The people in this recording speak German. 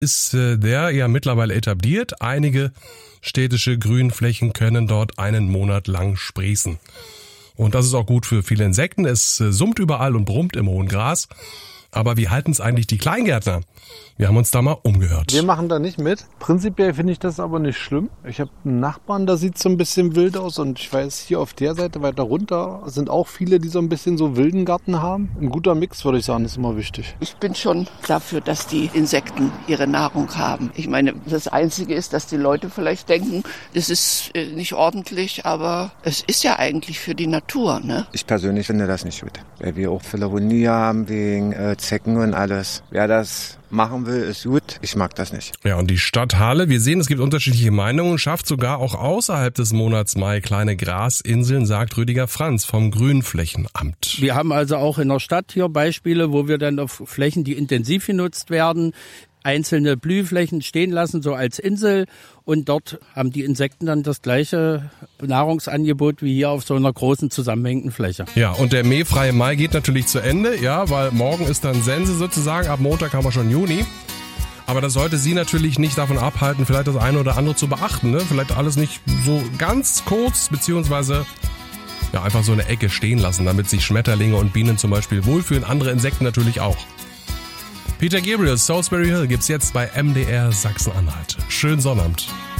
ist der ja mittlerweile etabliert. Einige städtische Grünflächen können dort einen Monat lang sprießen. Und das ist auch gut für viele Insekten. Es summt überall und brummt im hohen Gras. Aber wie halten es eigentlich die Kleingärtner? Wir haben uns da mal umgehört. Wir machen da nicht mit. Prinzipiell finde ich das aber nicht schlimm. Ich habe einen Nachbarn, da sieht es so ein bisschen wild aus. Und ich weiß, hier auf der Seite weiter runter sind auch viele, die so ein bisschen so wilden Garten haben. Ein guter Mix, würde ich sagen, ist immer wichtig. Ich bin schon dafür, dass die Insekten ihre Nahrung haben. Ich meine, das Einzige ist, dass die Leute vielleicht denken, das ist nicht ordentlich, aber es ist ja eigentlich für die Natur, ne? Ich persönlich finde das nicht gut, weil wir auch Philharmonie haben wegen Zecken und alles. Wer das machen will, ist gut. Ich mag das nicht. Ja, und die Stadt Halle, wir sehen, es gibt unterschiedliche Meinungen, schafft sogar auch außerhalb des Monats Mai kleine Grasinseln, sagt Rüdiger Franz vom Grünflächenamt. Wir haben also auch in der Stadt hier Beispiele, wo wir dann auf Flächen, die intensiv genutzt werden, einzelne Blühflächen stehen lassen, so als Insel. Und dort haben die Insekten dann das gleiche Nahrungsangebot wie hier auf so einer großen zusammenhängenden Fläche. Ja, und der mähfreie Mai geht natürlich zu Ende, ja, weil morgen ist dann Sense sozusagen, ab Montag haben wir schon Juni. Aber das sollte Sie natürlich nicht davon abhalten, vielleicht das eine oder andere zu beachten, ne? Vielleicht alles nicht so ganz kurz, beziehungsweise ja, einfach so eine Ecke stehen lassen, damit sich Schmetterlinge und Bienen zum Beispiel wohlfühlen, andere Insekten natürlich auch. Peter Gabriel, Salisbury Hill gibt's jetzt bei MDR Sachsen-Anhalt. Schönen Sonnabend.